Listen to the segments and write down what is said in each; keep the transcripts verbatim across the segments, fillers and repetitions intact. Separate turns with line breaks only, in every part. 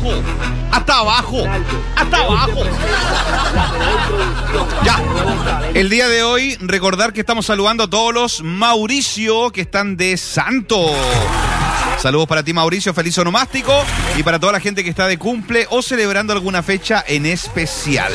abajo, hasta abajo, hasta abajo. Ya, el día de hoy recordar que estamos saludando a todos los Mauricio que están de santo. Saludos para ti, Mauricio, feliz onomástico, y para toda la gente que está de cumple o celebrando alguna fecha en especial.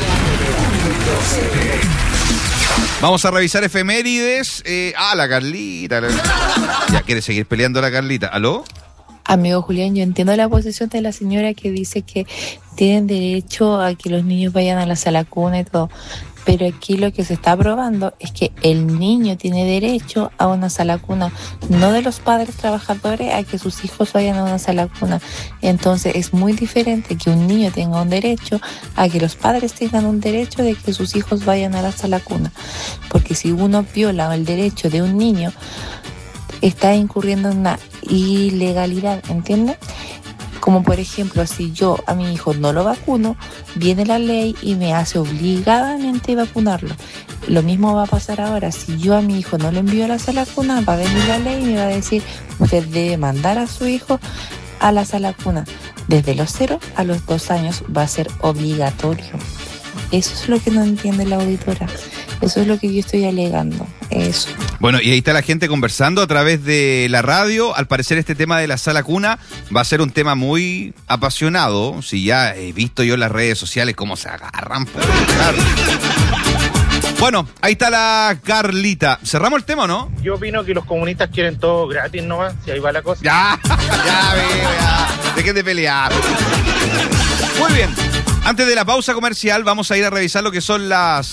Vamos a revisar efemérides. Eh, ah, la Carlita. La... Ya quiere seguir peleando la Carlita. ¿Aló?
Amigo Julián, yo entiendo la posición de la señora que dice que tienen derecho a que los niños vayan a la sala cuna y todo, pero aquí lo que se está aprobando es que el niño tiene derecho a una sala cuna, no de los padres trabajadores a que sus hijos vayan a una sala cuna. Entonces es muy diferente que un niño tenga un derecho a que los padres tengan un derecho de que sus hijos vayan a la sala cuna, porque si uno viola el derecho de un niño, está incurriendo en una ilegalidad, ¿entiendes? Como por ejemplo, si yo a mi hijo no lo vacuno, viene la ley y me hace obligadamente vacunarlo. Lo mismo va a pasar ahora. Si yo a mi hijo no lo envío a la sala cuna, va a venir la ley y me va a decir, usted debe mandar a su hijo a la sala cuna. Desde los cero a los dos años va a ser obligatorio. Eso es lo que no entiende la auditora. Eso es lo que yo estoy alegando. Eso.
Bueno, y ahí está la gente conversando a través de la radio. Al parecer este tema de la sala cuna va a ser un tema muy apasionado. Si ya he visto yo en las redes sociales cómo se agarran por hablar. Bueno, ahí está la Carlita. ¿Cerramos el tema o no?
Yo opino que los comunistas quieren todo gratis nomás, si ahí va la cosa.
Ya, ya veo, ya. Dejen de pelear. Muy bien. Antes de la pausa comercial vamos a ir a revisar lo que son las